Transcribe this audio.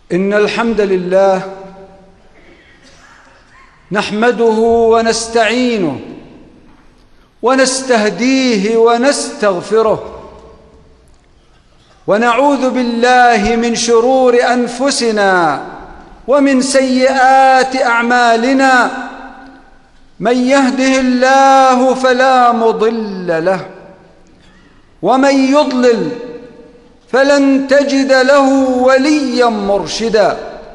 إن الحمد لله نحمده ونستعينه ونستهديه ونستغفره، ونعوذ بالله من شرور أنفسنا ومن سيئات أعمالنا. من يهده الله فلا مضل له، ومن يضلل فلن تجد له وليا مرشدا.